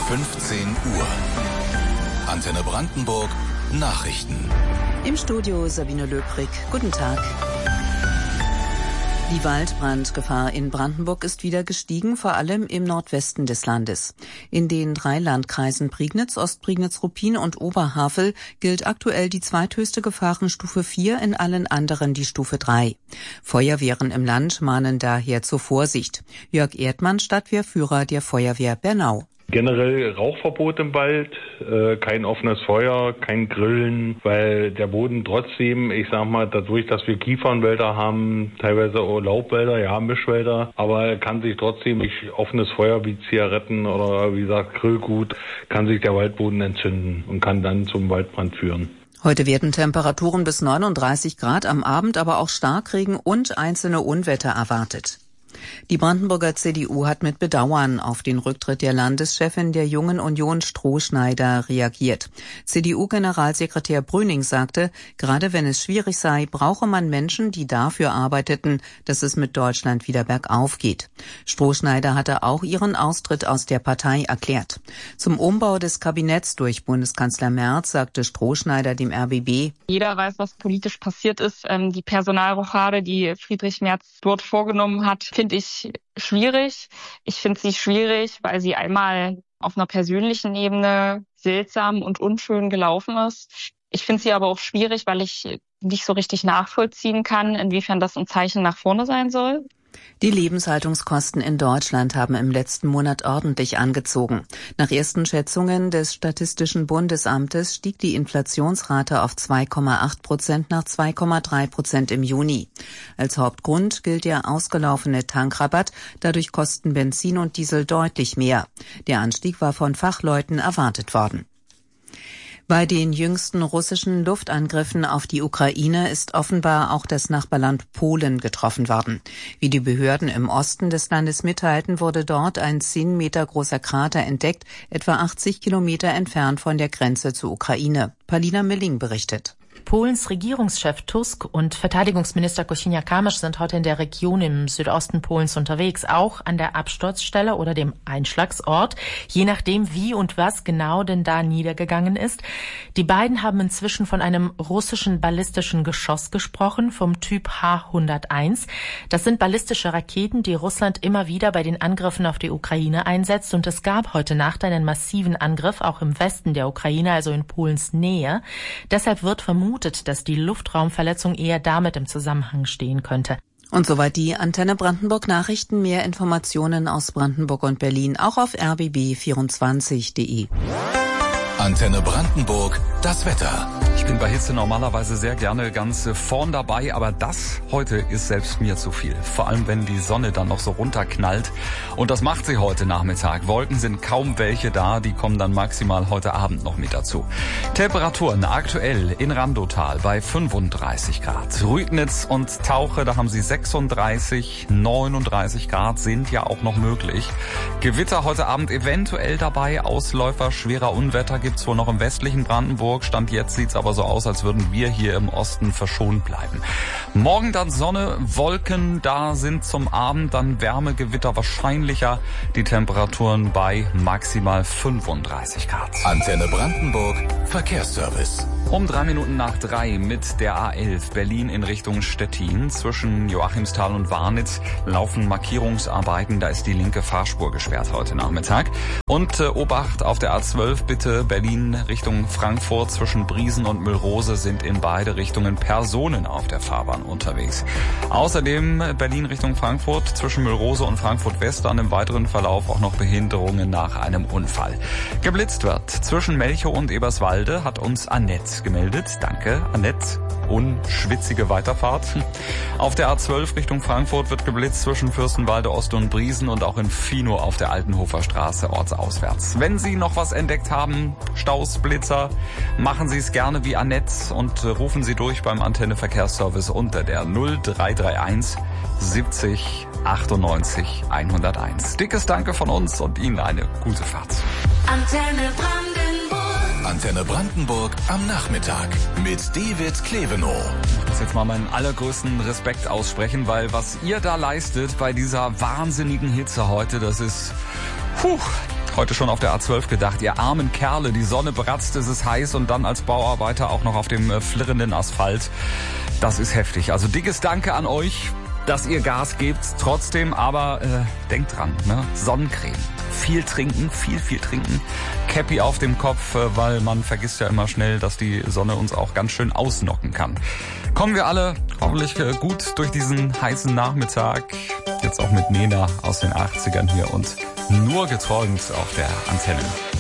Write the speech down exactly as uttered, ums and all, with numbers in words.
fünfzehn Uhr. Antenne Brandenburg Nachrichten. Im Studio Sabine Löbrig. Guten Tag. Die Waldbrandgefahr in Brandenburg ist wieder gestiegen, vor allem im Nordwesten des Landes. In den drei Landkreisen Prignitz, Ostprignitz-Ruppin und Oberhavel gilt aktuell die zweithöchste Gefahrenstufe vier, in allen anderen die Stufe drei. Feuerwehren im Land mahnen daher zur Vorsicht. Jörg Erdmann, Stadtwehrführer der Feuerwehr Bernau. Generell Rauchverbot im Wald, äh, kein offenes Feuer, kein Grillen, weil der Boden trotzdem, ich sag mal, dadurch, dass wir Kiefernwälder haben, teilweise auch Laubwälder, ja, Mischwälder, aber kann sich trotzdem durch offenes Feuer wie Zigaretten oder wie gesagt Grillgut, kann sich der Waldboden entzünden und kann dann zum Waldbrand führen. Heute werden Temperaturen bis neununddreißig Grad, am Abend aber auch Starkregen und einzelne Unwetter erwartet. Die Brandenburger C D U hat mit Bedauern auf den Rücktritt der Landeschefin der Jungen Union Strohschneider reagiert. C D U-Generalsekretär Brüning sagte, gerade wenn es schwierig sei, brauche man Menschen, die dafür arbeiteten, dass es mit Deutschland wieder bergauf geht. Strohschneider hatte auch ihren Austritt aus der Partei erklärt. Zum Umbau des Kabinetts durch Bundeskanzler Merz sagte Strohschneider dem R B B: Jeder weiß, was politisch passiert ist. Die Personalrochade, die Friedrich Merz dort vorgenommen hat, finde ich schwierig. Ich finde sie schwierig, weil sie einmal auf einer persönlichen Ebene seltsam und unschön gelaufen ist. Ich finde sie aber auch schwierig, weil ich nicht so richtig nachvollziehen kann, inwiefern das ein Zeichen nach vorne sein soll. Die Lebenshaltungskosten in Deutschland haben im letzten Monat ordentlich angezogen. Nach ersten Schätzungen des Statistischen Bundesamtes stieg die Inflationsrate auf zwei Komma acht Prozent nach zwei Komma drei Prozent im Juni. Als Hauptgrund gilt der ausgelaufene Tankrabatt. Dadurch kosten Benzin und Diesel deutlich mehr. Der Anstieg war von Fachleuten erwartet worden. Bei den jüngsten russischen Luftangriffen auf die Ukraine ist offenbar auch das Nachbarland Polen getroffen worden. Wie die Behörden im Osten des Landes mitteilten, wurde dort ein zehn Meter großer Krater entdeckt, etwa achtzig Kilometer entfernt von der Grenze zur Ukraine. Palina Milling berichtet. Polens Regierungschef Tusk und Verteidigungsminister Kosiniak-Kamysz sind heute in der Region im Südosten Polens unterwegs, auch an der Absturzstelle oder dem Einschlagsort, je nachdem wie und was genau denn da niedergegangen ist. Die beiden haben inzwischen von einem russischen ballistischen Geschoss gesprochen, vom Typ H hunderteins. Das sind ballistische Raketen, die Russland immer wieder bei den Angriffen auf die Ukraine einsetzt, und es gab heute Nacht einen massiven Angriff auch im Westen der Ukraine, also in Polens Nähe. Deshalb wird vermutet, dass die Luftraumverletzung eher damit im Zusammenhang stehen könnte. Und soweit die Antenne Brandenburg Nachrichten. Mehr Informationen aus Brandenburg und Berlin auch auf r b b vierundzwanzig punkt de. Antenne Brandenburg, das Wetter. Ich bin bei Hitze normalerweise sehr gerne ganz vorn dabei, aber das heute ist selbst mir zu viel. Vor allem, wenn die Sonne dann noch so runterknallt. Und das macht sie heute Nachmittag. Wolken sind kaum welche da, die kommen dann maximal heute Abend noch mit dazu. Temperaturen aktuell in Randotal bei fünfunddreißig Grad. Rüdnitz und Tauche, da haben sie sechsunddreißig, neununddreißig Grad sind ja auch noch möglich. Gewitter heute Abend eventuell dabei, Ausläufer schwerer Unwetter gibt's wohl noch im westlichen Brandenburg. Stand jetzt sieht's aber so aus, als würden wir hier im Osten verschont bleiben. Morgen dann Sonne, Wolken, da sind zum Abend dann Wärmegewitter wahrscheinlicher. Die Temperaturen bei maximal fünfunddreißig Grad. Antenne Brandenburg, Verkehrsservice. Um drei Minuten nach drei mit der A elf Berlin in Richtung Stettin. Zwischen Joachimsthal und Warnitz laufen Markierungsarbeiten. Da ist die linke Fahrspur gesperrt heute Nachmittag. Und äh, Obacht auf der A zwölf bitte, Berlin Richtung Frankfurt. Zwischen Briesen und Müllrose sind in beide Richtungen Personen auf der Fahrbahn unterwegs. Außerdem Berlin Richtung Frankfurt zwischen Müllrose und Frankfurt West an im weiteren Verlauf auch noch Behinderungen nach einem Unfall. Geblitzt wird zwischen Melchow und Eberswalde, hat uns Annette gemeldet. Danke, Annette. Unschwitzige Weiterfahrt. Auf der A zwölf Richtung Frankfurt wird geblitzt zwischen Fürstenwalde Ost und Briesen und auch in Finow auf der Altenhofer Straße ortsauswärts. Wenn Sie noch was entdeckt haben, Staus, Blitzer, machen Sie es gerne wie Annette und rufen Sie durch beim Antenne Verkehrsservice unter der null drei drei eins siebzig achtundneunzig hunderteins. Dickes Danke von uns und Ihnen eine gute Fahrt. Antenne Brandenburg. Antenne Brandenburg am Nachmittag mit David Klevenow. Ich muss jetzt mal meinen allergrößten Respekt aussprechen, weil was ihr da leistet bei dieser wahnsinnigen Hitze heute, das ist puh, Heute schon auf der A zwölf gedacht, ihr armen Kerle, die Sonne bratzt, es ist heiß und dann als Bauarbeiter auch noch auf dem äh, flirrenden Asphalt. Das ist heftig. Also dickes Danke an euch, dass ihr Gas gebt trotzdem, aber äh, denkt dran, ne? Sonnencreme. Viel trinken, viel, viel trinken. Cappy auf dem Kopf, äh, weil man vergisst ja immer schnell, dass die Sonne uns auch ganz schön ausnocken kann. Kommen wir alle hoffentlich äh, gut durch diesen heißen Nachmittag. Jetzt auch mit Nena aus den achtzigern hier und nur geträumt auf der Antenne.